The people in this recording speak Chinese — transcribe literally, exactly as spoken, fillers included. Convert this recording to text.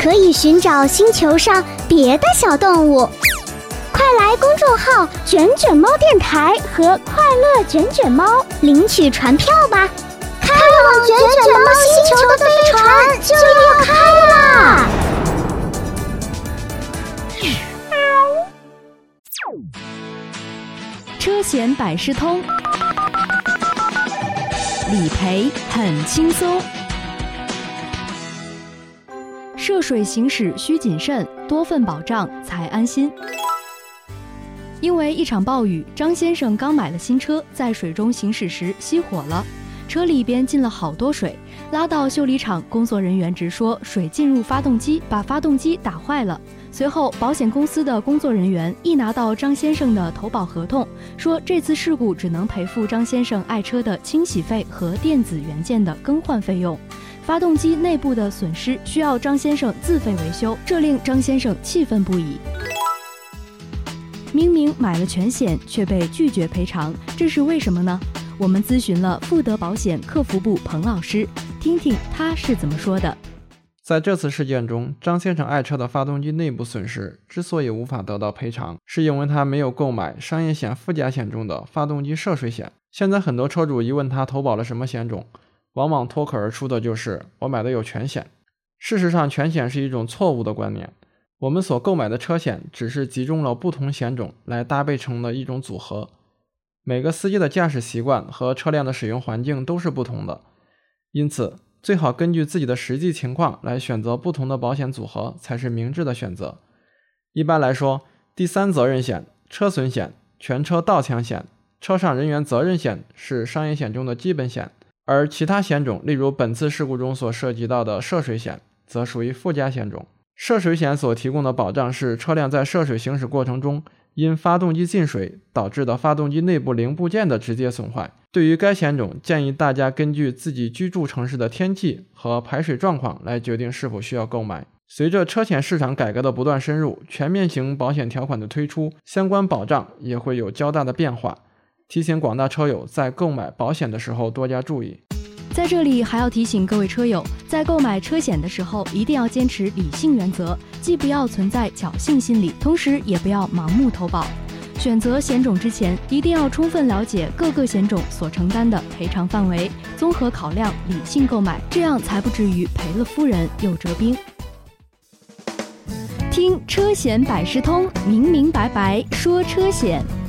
可以寻找星球上别的小动物。快来公众号卷卷猫电台和快乐卷卷猫领取船票吧！开往卷卷猫星球的飞船就要开啦！ 车险百事通，理赔很轻松。涉水行驶需谨慎，多份保障才安心。因为一场暴雨，张先生刚买了新车，在水中行驶时熄火了，车里边进了好多水，拉到修理厂，工作人员直说水进入发动机，把发动机打坏了。随后保险公司的工作人员一拿到张先生的投保合同，说这次事故只能赔付张先生爱车的清洗费和电子元件的更换费用，发动机内部的损失需要张先生自费维修，这令张先生气愤不已。明明买了全险却被拒绝赔偿，这是为什么呢？我们咨询了富德保险客服部彭老师，听听他是怎么说的。 在这次事件中，张先生爱车的发动机内部损失之所以无法得到赔偿，是因为他没有购买商业险附加险中的发动机涉水险。现在很多车主一问他投保了什么险种，往往脱口而出的就是我买的有全险。事实上，全险是一种错误的观念，我们所购买的车险只是集中了不同险种来搭配成的一种组合。每个司机的驾驶习惯和车辆的使用环境都是不同的，因此最好根据自己的实际情况来选择不同的保险组合才是明智的选择。一般来说，第三责任险、车损险、全车盗抢险、车上人员责任险是商业险中的基本险，而其他险种，例如本次事故中所涉及到的涉水险，则属于附加险种。涉水险所提供的保障是车辆在涉水行驶过程中因发动机进水导致的发动机内部零部件的直接损坏。对于该险种，建议大家根据自己居住城市的天气和排水状况来决定是否需要购买。随着车险市场改革的不断深入，全面型保险条款的推出，相关保障也会有较大的变化，提醒广大车友在购买保险的时候多加注意。 在这里还要提醒各位车友，在购买车险的时候一定要坚持理性原则，既不要存在侥幸心理，同时也不要盲目投保。选择险种之前，一定要充分了解各个险种所承担的赔偿范围，综合考量，理性购买，这样才不至于赔了夫人又折兵。听车险百事通，明明白白说车险。